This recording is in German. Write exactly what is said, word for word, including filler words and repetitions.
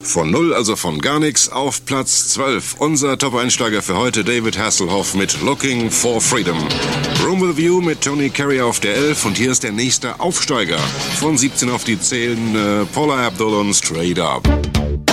Von null, also von gar nichts, auf Platz zwölf. Unser Top-Einsteiger für heute, David Hasselhoff mit Looking for Freedom. Room with a View mit Tony Carrier auf der elf. Und hier ist der nächste Aufsteiger. Von siebzehn auf die zehn, äh, Paula Abdul und Straight Up.